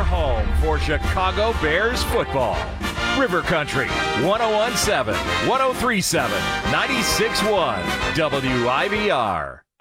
your home for Chicago Bears football. River Country, 1017, 1037, 96.1, WIBR.